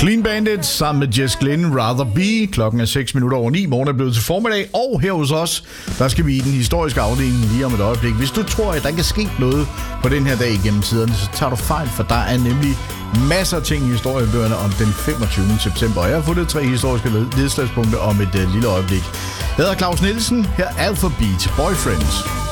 Clean Bandit sammen med Jess Glynne, Rather Be. Klokken er 9:06. Morgen er blevet til formiddag, og her hos os, der skal vi i den historiske afdeling lige om et øjeblik. Hvis du tror, at der kan ske noget på den her dag igennem tiderne, så tager du fejl, for der er nemlig masser af ting i historiebøgerne om den 25. september. Og jeg har fundet 3 historiske nedslagspunkter om et lille øjeblik. Jeg hedder Claus Nielsen, her er Alphabet Boyfriends.